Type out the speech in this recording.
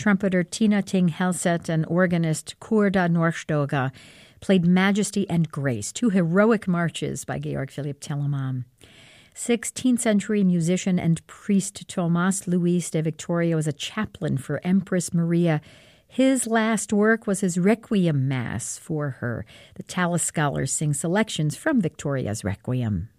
trumpeter Tina Ting Helset and organist Korda Norstoga played Majesty and Grace, two heroic marches by Georg Philipp Telemann. 16th century musician and priest Thomas Louis de Victoria was a chaplain for Empress Maria. His last work was his Requiem Mass for her. The Tallis Scholars sing selections from Victoria's Requiem.